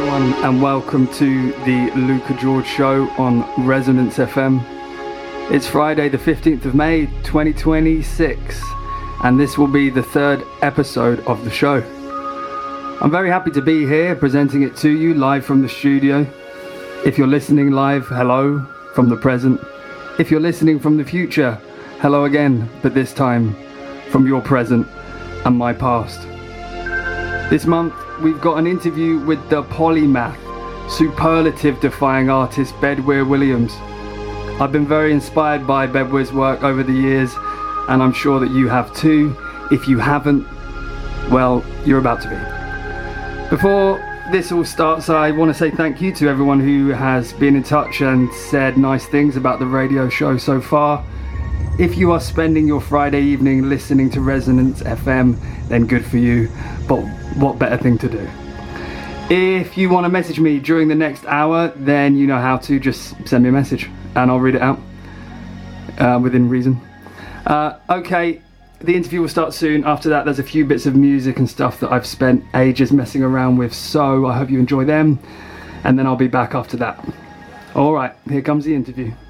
everyone, and welcome to the Luca George Show on Resonance FM. It's Friday the 15th of May 2026, and this will be the third episode of the show. I'm very happy to be here presenting it to you live from the studio. If you're listening live, hello from the present. If you're listening from the future, hello again, but this time from your present and my past. This month we've got an interview with the polymath, superlative-defying artist Bedwyr Williams. I've been very inspired by Bedwyr's work over the years, and I'm sure that you have too. If you haven't, well, you're about to be. Before this all starts, I want to say thank you to everyone who has been in touch and said nice things about the radio show so far. If you are spending your Friday evening listening to Resonance FM, then good for you, but what better thing to do? If you want to message me during the next hour, then you know how to. Just send me a message and I'll read it out within reason. Okay, the interview will start soon. After that, there's a few bits of music and stuff that I've spent ages messing around with, so I hope you enjoy them, and then I'll be back after that. Alright, here comes the interview.